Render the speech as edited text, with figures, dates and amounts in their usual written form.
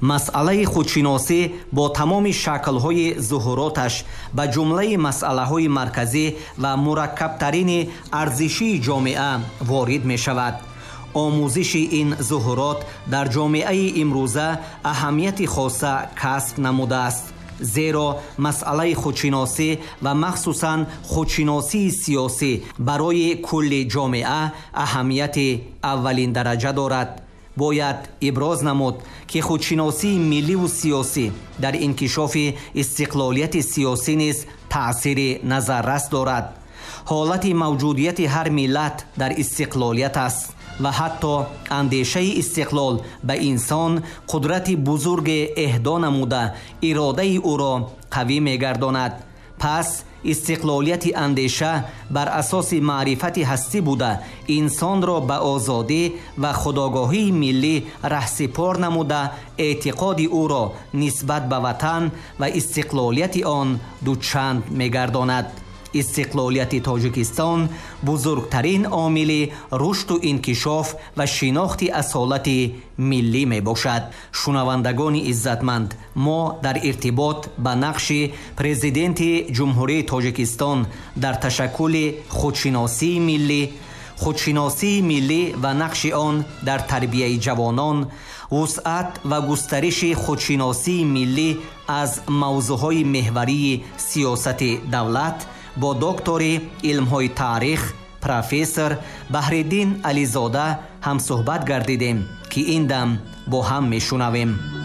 масъалаи худшиносӣ бо тамоми шаклҳои зуҳуроташ ба ҷумлаи масъалаҳои марказӣ ва мураккабтарини арзишии ҷомеа ворид мешавад. омӯзиши ин зуҳурот дар ҷомеаи имрӯза аҳамияти хоса касб намудааст, зеро масъалаи худшиносӣ ва махсусан худшиносии сиёсӣ барои кулли ҷомеа аҳамияти аввалиндараҷа дорад. бояд иброз намуд, ки худшиносии милливу сиёсӣ дар инкишофи истиқлолияти сиёсӣ низ таъсири назаррас дорад. ҳолати мавҷудияти ҳар миллат дар истиқлолият аст ва ҳатто андешаи истиқлол ба инсон қудрати бузурге эҳдо намуда иродаи ӯро қавӣ мегардонад. пас истиқлолияти андеша бар асоси маърифати ҳастӣ буда инсонро ба озодӣ ва худогоҳии миллӣ раҳсипор намуда эътиқоди ӯро нисбат ба ватан ва истиқлолияти он дучанд мегардонад. истиқлолияти Тоҷикистон бузургтарин омили рушду инкишоф ва шинохти асолати миллӣ мебошад. шунавандагони иззатманд, мо дар иртибот ба нақши президенти ҷумҳурии Тоҷикистон дар ташаккули худшиносии миллӣ ва нақши он дар тарбияи ҷавонон, вусъат ва густариши худшиносии миллӣ аз мавзӯъҳои меҳварии сиёсати давлат бо доктори илмҳои таърих профессор Баҳриддин Ализода ҳамсуҳбат гардидем, ки ин дам бо ҳам мешунавем.